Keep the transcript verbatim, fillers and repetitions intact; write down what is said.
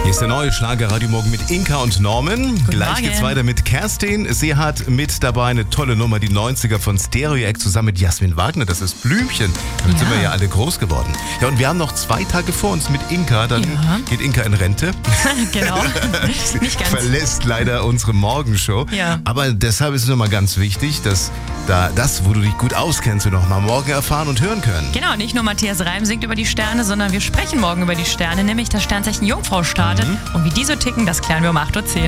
Hier ist der neue Schlager Radio Morgen mit Inka und Norman. Guten Gleich Morgen. geht's weiter mit Kerstin. Sie hat mit dabei eine tolle Nummer, die neunziger von Stereo Act zusammen mit Jasmin Wagner. Das ist Blümchen. Damit Ja. sind wir ja alle groß geworden. Ja, und wir haben noch zwei Tage vor uns mit Inka. Dann Ja. geht Inka in Rente. Genau. Sie Nicht ganz. verlässt leider unsere Morgenshow. Ja. Aber deshalb ist es nochmal ganz wichtig, dass da das, wo du dich gut auskennst, wir nochmal morgen erfahren und hören können. Genau, nicht nur Matthias Reim singt über die Sterne, sondern wir sprechen morgen über die Sterne, nämlich das Sternzeichen Jungfrau startet. Und wie die so ticken, das klären wir um acht Uhr zehn.